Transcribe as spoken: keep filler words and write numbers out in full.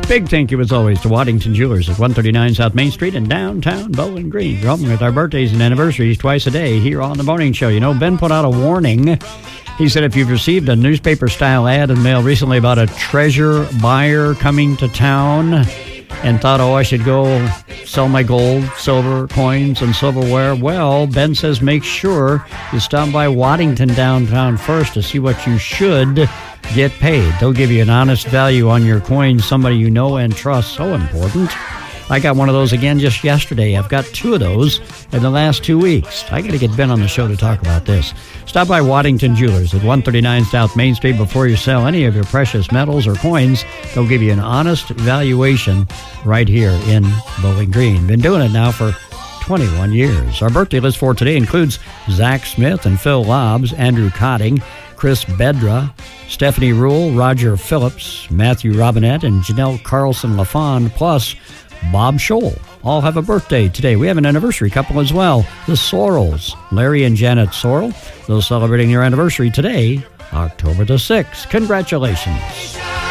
Big thank you, as always, to Waddington Jewelers at one thirty-nine South Main Street in downtown Bowling Green. We're helping with our birthdays and anniversaries twice a day here on the morning show. You know, Ben put out a warning. He said if you've received a newspaper-style ad in the mail recently about a treasure buyer coming to town and thought, oh, I should go sell my gold, silver, coins, and silverware, well, Ben says make sure you stop by Waddington downtown first to see what you should get paid. They'll give you an honest value on your coins, somebody you know and trust. So important. I got one of those again just yesterday. I've got two of those in the last two weeks. I got to get Ben on the show to talk about this. Stop by Waddington Jewelers at one thirty-nine South Main Street before you sell any of your precious metals or coins. They'll give you an honest valuation right here in Bowling Green. Been doing it now for twenty-one years. Our birthday list for today includes Zach Smith and Phil Lobbs, Andrew Cotting, Chris Bedra, Stephanie Rule, Roger Phillips, Matthew Robinette, and Janelle Carlson-LaFond, plus Bob Scholl. All have a birthday today. We have an anniversary couple as well, the Sorrells, Larry and Janet Sorrell. They're celebrating their anniversary today, October the sixth. Congratulations.